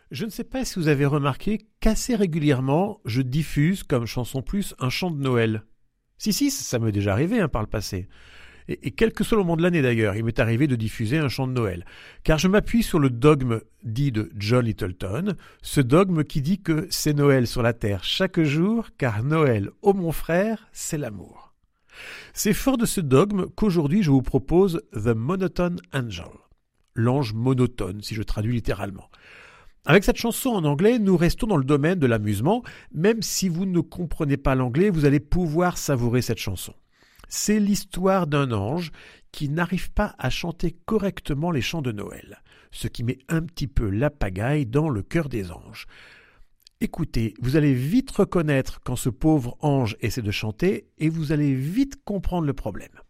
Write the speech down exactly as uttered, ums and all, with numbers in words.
Je ne sais pas si vous avez remarqué qu'assez régulièrement, je diffuse comme chanson plus un chant de Noël. Si, si, ça m'est déjà arrivé hein, par le passé. Et, et quel que soit le moment de l'année d'ailleurs, il m'est arrivé de diffuser un chant de Noël. Car je m'appuie sur le dogme dit de John Littleton, ce dogme qui dit que c'est Noël sur la terre chaque jour, car Noël, ô mon frère, c'est l'amour. C'est fort de ce dogme qu'aujourd'hui je vous propose The Monotone Angel, l'ange monotone si je traduis littéralement. Avec cette chanson en anglais, nous restons dans le domaine de l'amusement. Même si vous ne comprenez pas l'anglais, vous allez pouvoir savourer cette chanson. C'est l'histoire d'un ange qui n'arrive pas à chanter correctement les chants de Noël, ce qui met un petit peu la pagaille dans le cœur des anges. Écoutez, vous allez vite reconnaître quand ce pauvre ange essaie de chanter et vous allez vite comprendre le problème.